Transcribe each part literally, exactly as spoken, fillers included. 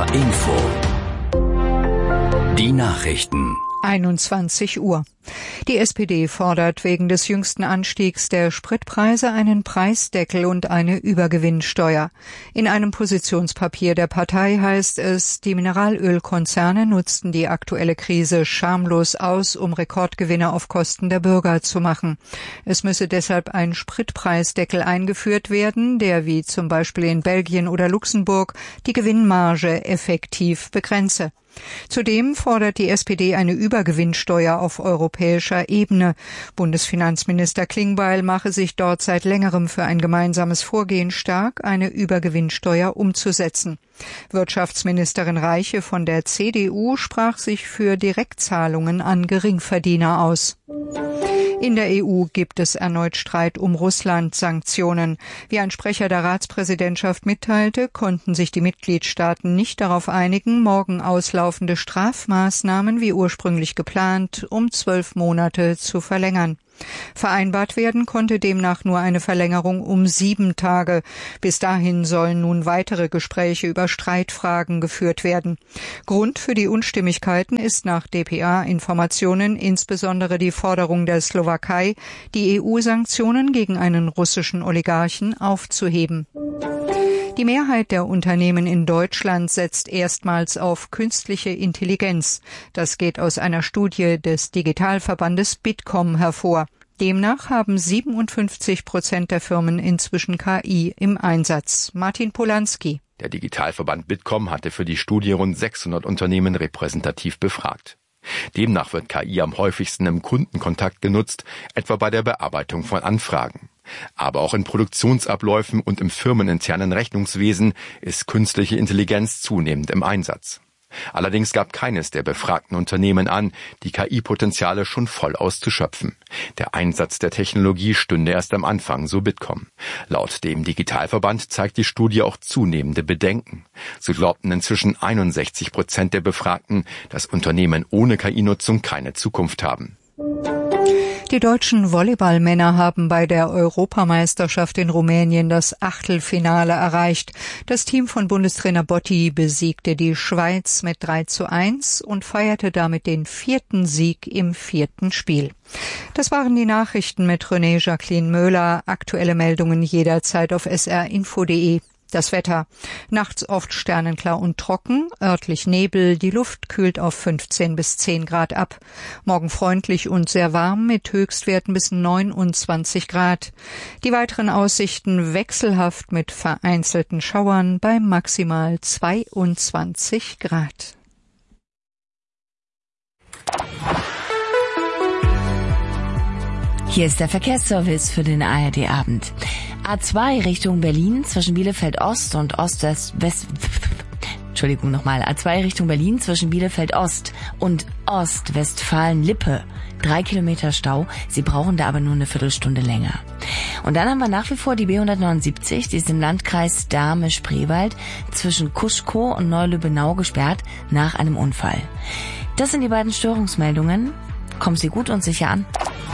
H Info. Die Nachrichten. einundzwanzig Uhr. Die S P D fordert wegen des jüngsten Anstiegs der Spritpreise einen Preisdeckel und eine Übergewinnsteuer. In einem Positionspapier der Partei heißt es, die Mineralölkonzerne nutzten die aktuelle Krise schamlos aus, um Rekordgewinne auf Kosten der Bürger zu machen. Es müsse deshalb ein Spritpreisdeckel eingeführt werden, der wie zum Beispiel in Belgien oder Luxemburg die Gewinnmarge effektiv begrenze. Zudem fordert die S P D eine Übergewinnsteuer auf europäischer Ebene. Bundesfinanzminister Klingbeil mache sich dort seit längerem für ein gemeinsames Vorgehen stark, eine Übergewinnsteuer umzusetzen. Wirtschaftsministerin Reiche von der C D U sprach sich für Direktzahlungen an Geringverdiener aus. In der E U gibt es erneut Streit um Russland-Sanktionen. Wie ein Sprecher der Ratspräsidentschaft mitteilte, konnten sich die Mitgliedstaaten nicht darauf einigen, morgen auslaufende Strafmaßnahmen wie ursprünglich geplant um zwölf Monate zu verlängern. Vereinbart werden konnte demnach nur eine Verlängerung um sieben Tage. Bis dahin sollen nun weitere Gespräche über Streitfragen geführt werden. Grund für die Unstimmigkeiten ist nach D P A-Informationen insbesondere die Forderung der Slowakei, die E U-Sanktionen gegen einen russischen Oligarchen aufzuheben. Die Mehrheit der Unternehmen in Deutschland setzt erstmals auf künstliche Intelligenz. Das geht aus einer Studie des Digitalverbandes Bitkom hervor. Demnach haben siebenundfünfzig Prozent der Firmen inzwischen K I im Einsatz. Martin Polanski. Der Digitalverband Bitkom hatte für die Studie rund sechshundert Unternehmen repräsentativ befragt. Demnach wird K I am häufigsten im Kundenkontakt genutzt, etwa bei der Bearbeitung von Anfragen. Aber auch in Produktionsabläufen und im firmeninternen Rechnungswesen ist künstliche Intelligenz zunehmend im Einsatz. Allerdings gab keines der befragten Unternehmen an, die K I-Potenziale schon voll auszuschöpfen. Der Einsatz der Technologie stünde erst am Anfang, so Bitkom. Laut dem Digitalverband zeigt die Studie auch zunehmende Bedenken. So glaubten inzwischen einundsechzig Prozent der Befragten, dass Unternehmen ohne K I-Nutzung keine Zukunft haben. Die deutschen Volleyballmänner haben bei der Europameisterschaft in Rumänien das Achtelfinale erreicht. Das Team von Bundestrainer Botti besiegte die Schweiz mit drei zu eins und feierte damit den vierten Sieg im vierten Spiel. Das waren die Nachrichten mit René Jacqueline Möhler. Aktuelle Meldungen jederzeit auf s r info punkt d e. Das Wetter. Nachts oft sternenklar und trocken, örtlich Nebel, die Luft kühlt auf fünfzehn bis zehn Grad ab. Morgen freundlich und sehr warm mit Höchstwerten bis neunundzwanzig Grad. Die weiteren Aussichten wechselhaft mit vereinzelten Schauern bei maximal zweiundzwanzig Grad. Hier ist der Verkehrsservice für den A R D-Abend. A zwei Richtung Berlin zwischen Bielefeld Ost und Ost-West... West, Entschuldigung nochmal. A zwei Richtung Berlin zwischen Bielefeld Ost und Ostwestfalen-Lippe. Drei Kilometer Stau. Sie brauchen da aber nur eine Viertelstunde länger. Und dann haben wir nach wie vor die B hundertneunundsiebzig, die ist im Landkreis Dahme-Spreewald zwischen Kuschkow und Neulübbenau gesperrt nach einem Unfall. Das sind die beiden Störungsmeldungen. Kommen Sie gut und sicher an.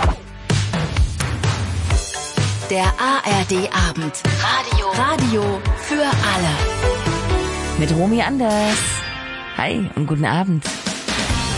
Der A R D-Abend. Radio. Radio für alle. Mit Romy Anders. Hi und guten Abend.